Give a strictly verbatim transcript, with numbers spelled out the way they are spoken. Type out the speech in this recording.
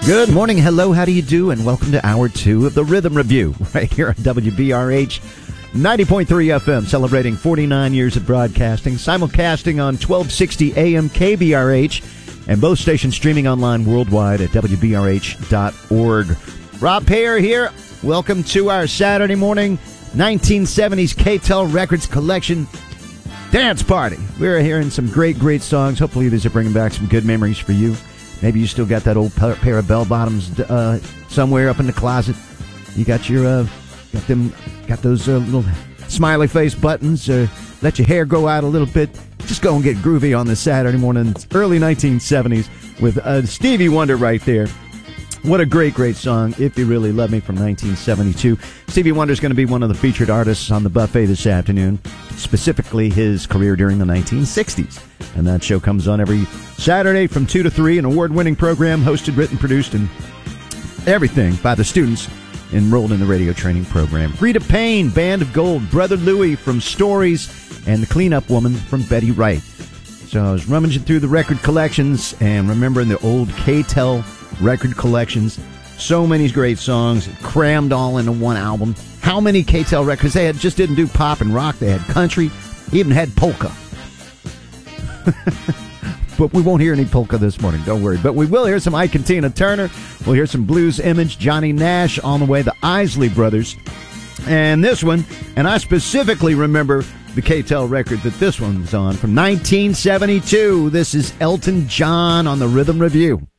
Good morning, hello, how do you do, and welcome to hour two of the Rhythm Review, right here on W B R H ninety point three F M, celebrating forty-nine years of broadcasting, simulcasting on twelve sixty A M K B R H, and both stations streaming online worldwide at W B R H dot org. Rob Payer here. Welcome to our Saturday morning nineteen seventies K-Tel Records Collection Dance Party. We're hearing some great, great songs. Hopefully these are bringing back some good memories for you. Maybe you still got that old pair of bell-bottoms uh, somewhere up in the closet. You got your, uh, got them, got those uh, little smiley face buttons. Uh, let your hair grow out a little bit. Just go and get groovy on this Saturday morning, early nineteen seventies, with uh, Stevie Wonder right there. What a great, great song, If You Really Love Me, from nineteen seventy-two. Stevie Wonder's going to be one of the featured artists on the buffet this afternoon, specifically his career during the nineteen sixties. And that show comes on every Saturday from two to three, an award-winning program hosted, written, produced, and everything by the students enrolled in the radio training program. Rita Payne, Band of Gold, Brother Louie from Stories, and The Cleanup Woman from Betty Wright. So I was rummaging through the record collections and remembering the old K-Tel record collections. So many great songs crammed all into one album. How many K-Tel records? They had, just didn't do pop and rock. They had country, even had polka. But we won't hear any polka this morning, don't worry. But we will hear some Ike and Tina Turner. We'll hear some Blues Image, Johnny Nash, on the way, the Isley Brothers. And this one, and I specifically remember the K-Tel record that this one's on, from nineteen seventy-two. This is Elton John on the Rhythm Review.